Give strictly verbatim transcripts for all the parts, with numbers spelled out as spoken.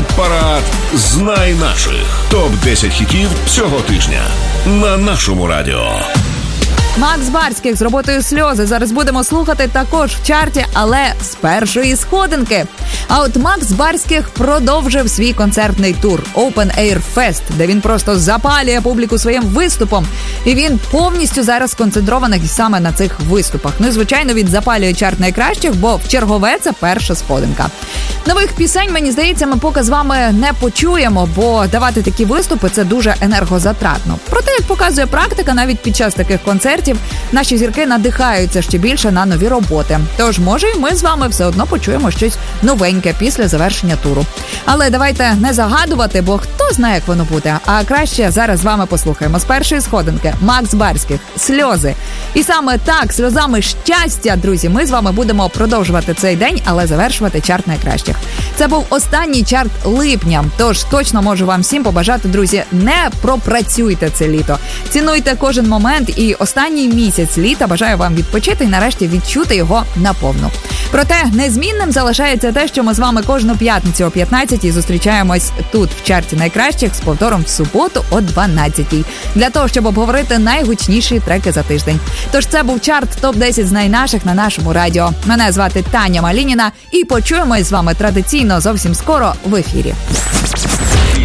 Хіт-парад «Знай наших». топ десять хітів цього тижня на нашому радіо. Макс Барських з роботою «Сльози» зараз будемо слухати також в чарті, але з першої сходинки. А от Макс Барських продовжив свій концертний тур Open Air Fest, де він просто запалює публіку своїм виступом. І він повністю зараз сконцентрований саме на цих виступах. Ну і, звичайно, він запалює чарт найкращих, бо в чергове це перша сходинка. Нових пісень, мені здається, ми поки з вами не почуємо, бо давати такі виступи – це дуже енергозатратно. Проте, як показує практика, навіть під час таких концертів наші зірки надихаються ще більше на нові роботи. Тож, може, і ми з вами все одно почуємо щось новеньке після завершення туру. Але давайте не загадувати, бо хто знає, як воно буде. А краще зараз з вами послухаємо з першої сходинки Макс Барських «Сльози». І саме так, сльозами щастя, друзі, ми з вами будемо продовжувати цей день, але завершувати чарт найкращих. Це був останній чарт липня, тож точно можу вам всім побажати, друзі, не пропрацюйте це літо. Цінуйте кожен момент і останній місяць літа бажаю вам відпочити і нарешті відчути його наповну. Проте незмінним залишається те, що ми з вами кожну п'ятницю о п'ятнадцятій зустрічаємось тут в чарті найкращих з повтором в суботу о дванадцятій. Для того, щоб обговорити найгучніші треки за тиждень. Тож це був чарт топ десять «Знай наших» на нашому радіо. Мене звати Таня Малініна і почуємось з вами традиційно зовсім скоро в ефірі.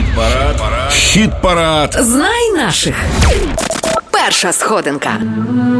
Хіт-парад. Хіт-парад. «Знай наших». Перша сходинка.